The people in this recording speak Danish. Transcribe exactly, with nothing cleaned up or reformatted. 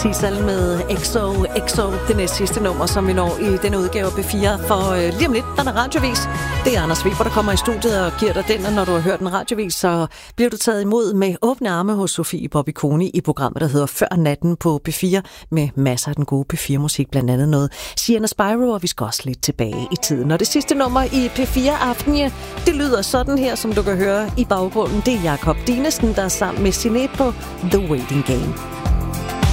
Sissel med X O X O, det næste sidste nummer, som vi når i denne udgave af B fire. For øh, lige om lidt, der er radiovis. Det er Anders Weber, der kommer i studiet og giver dig den, og når du har hørt en radiovis, så bliver du taget imod med åbne arme hos Sofie Bobbikoni i programmet, der hedder Før Natten på B fire, med masser af den gode B fire-musik, blandt andet noget Sienna Spyro, og vi skal også lidt tilbage i tiden. Og det sidste nummer i P fire-aften, ja, det lyder sådan her, som du kan høre i baggrunden. Det er Jakob Dinesen, der er sammen med Siné på The Waiting Game.